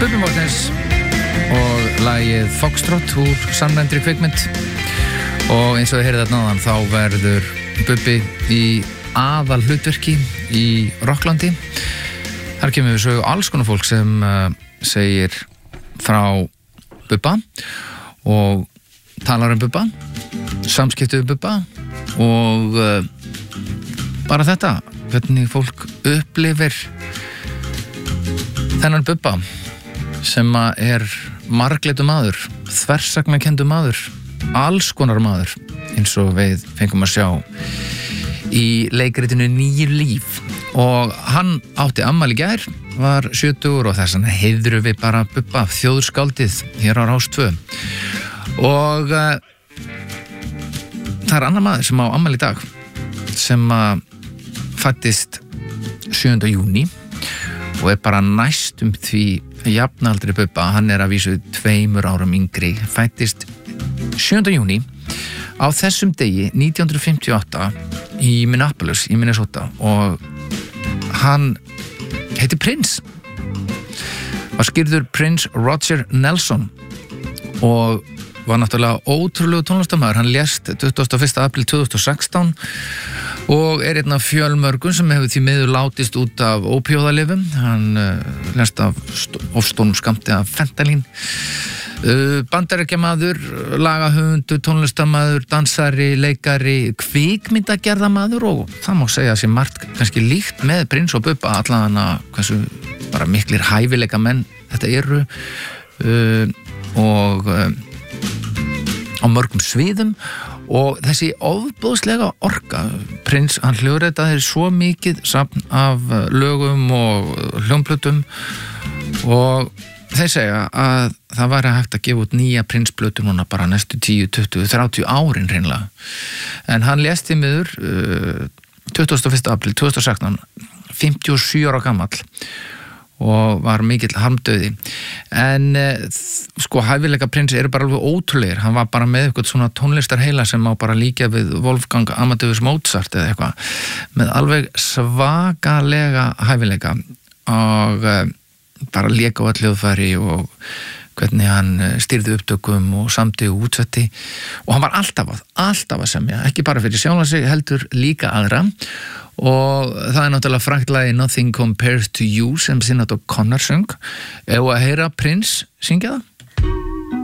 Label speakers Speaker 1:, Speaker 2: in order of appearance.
Speaker 1: Bubbi Morthens og lagið Foxtrot úr samræmdri kvikmynd og eins og þið heyrið þarna áðan þá verður Bubbi í aðal hlutverki í Rocklandi. Þar kemur við sögu alls konar fólk sem segir frá Bubba og talar Bubba, samskipti Bubba og bara þetta, hvernig fólk upplifir þennan Bubba sem er margleitur maður, þversagnakendur maður, alls konar maður eins og við fengum að sjá í leikritinu Nýju líf og hann átti afmæli í gær, var 70 og þess vegna heiðrum við bara Bubba, þjóðskáldið hér á Rás 2 og það er annar maður sem á afmæli í dag sem fæddist 7. júní og er bara næstum því jafnaldri Bubba, hann er að vísu 2 árum yngri, fæddist 7. júní á þessum degi 1958 í Minneapolis í Minnesota og hann heiti Prince, var skírður Prince Roger Nelson og var náttúrulega ótrúlegu tónlistarmaður. Hann lést 21. apríl 2016 og er einn af fjölmörgum sem hefur því miður látist út af ópíóðalyfjum. Hann lést af ofstónum skammti af fentalín. Bandaríkjamaður, lagahöfundur, tónlistarmaður, dansari, leikari, kvikmyndagerðamaður og það má segja að sé margt kannski líkt með Prince og Bubba, allavega hversu bara miklir hæfileika menn þetta eru og á mörgum sviðum og þessi ofboðslega orka. Prince, hann hljóðritaði svo mikið safn af lögum og hljómplötum og þeir segja að það væri hægt að gefa út nýja Prince-plötu núna bara næstu 10, 20, 30 árin hreinlega. En hann lést í miður 21. apríl 2016, 57 ára gamall og var mikill harmdauði. En sko hæfileika Prince eru bara alveg ótrúlegir. Hann var bara með eitthvað svona tónlistarheila sem má bara líka við Wolfgang Amadeus Mozart eða eitthvað, með alveg svakalega hæfileika og bara léka á öll hljóðfæri og hvernig hann stýrði upptökum og samdi og útsetti og hann var alltaf að semja, ekki bara fyrir sjálfan sig heldur líka aðra og það er náttúrulega frægt lagi Nothing Compares to You sem Sinéad O'Connor söng. Ef að heyra Prince syngja það?